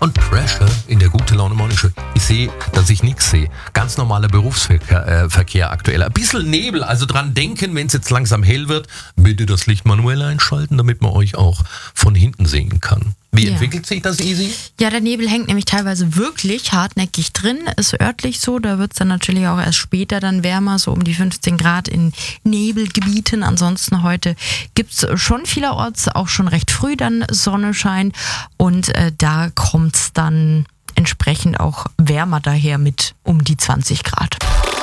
und Pressure in der gute Laune Morning Show. Ich sehe, dass ich nichts sehe. Ganz normaler Berufsverkehr aktuell. Ein bisschen Nebel, also dran denken, wenn es jetzt langsam hell wird, bitte das Licht manuell einschalten, damit man euch auch von hinten sehen kann. Wie entwickelt sich das, Easy? Ja, der Nebel hängt nämlich teilweise wirklich hartnäckig drin, ist örtlich so, da wird es dann natürlich auch erst später dann wärmer, so um die 15 Grad in Nebelgebieten. Ansonsten heute gibt es schon vielerorts auch schon recht früh dann Sonnenschein und da kommt es dann entsprechend auch wärmer daher mit um die 20 Grad.